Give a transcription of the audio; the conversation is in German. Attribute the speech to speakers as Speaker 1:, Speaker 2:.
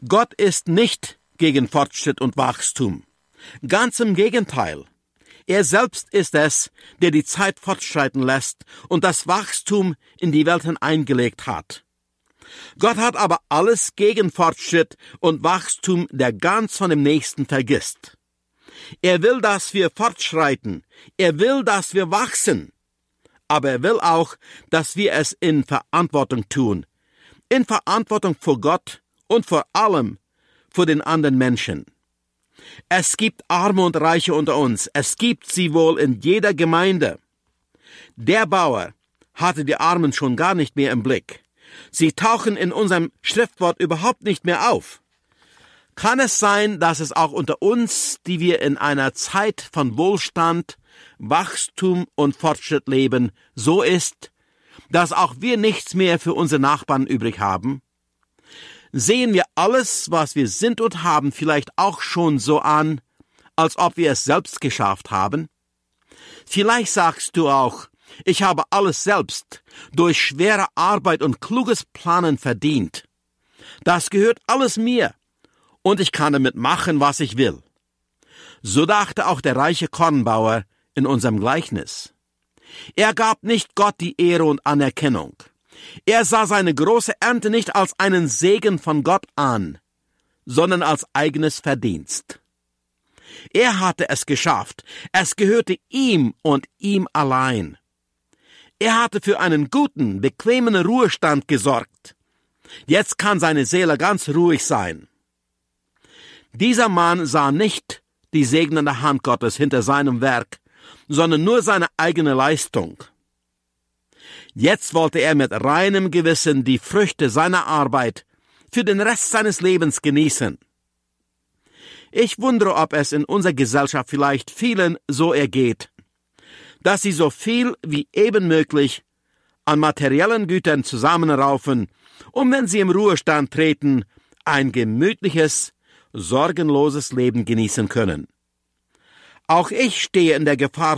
Speaker 1: Gott ist nicht gegen Fortschritt und Wachstum. Ganz im Gegenteil. Er selbst ist es, der die Zeit fortschreiten lässt und das Wachstum in die Welt hineingelegt hat. Gott hat aber alles gegen Fortschritt und Wachstum, der ganz von dem Nächsten vergisst. Er will, dass wir fortschreiten. Er will, dass wir wachsen. Aber er will auch, dass wir es in Verantwortung tun. In Verantwortung vor Gott und vor allem vor den anderen Menschen. Es gibt Arme und Reiche unter uns. Es gibt sie wohl in jeder Gemeinde. Der Bauer hatte die Armen schon gar nicht mehr im Blick. Sie tauchen in unserem Schriftwort überhaupt nicht mehr auf. Kann es sein, dass es auch unter uns, die wir in einer Zeit von Wohlstand, Wachstum und Fortschritt leben, so ist, dass auch wir nichts mehr für unsere Nachbarn übrig haben? Sehen wir alles, was wir sind und haben, vielleicht auch schon so an, als ob wir es selbst geschafft haben? Vielleicht sagst du auch, ich habe alles selbst durch schwere Arbeit und kluges Planen verdient. Das gehört alles mir und ich kann damit machen, was ich will. So dachte auch der reiche Kornbauer in unserem Gleichnis. Er gab nicht Gott die Ehre und Anerkennung. Er sah seine große Ernte nicht als einen Segen von Gott an, sondern als eigenes Verdienst. Er hatte es geschafft. Es gehörte ihm und ihm allein. Er hatte für einen guten, bequemen Ruhestand gesorgt. Jetzt kann seine Seele ganz ruhig sein. Dieser Mann sah nicht die segnende Hand Gottes hinter seinem Werk, sondern nur seine eigene Leistung. Jetzt wollte er mit reinem Gewissen die Früchte seiner Arbeit für den Rest seines Lebens genießen. Ich wundere, ob es in unserer Gesellschaft vielleicht vielen so ergeht, dass sie so viel wie eben möglich an materiellen Gütern zusammenraufen, um, wenn sie im Ruhestand treten, ein gemütliches, sorgenloses Leben genießen können. Auch ich stehe in der Gefahr,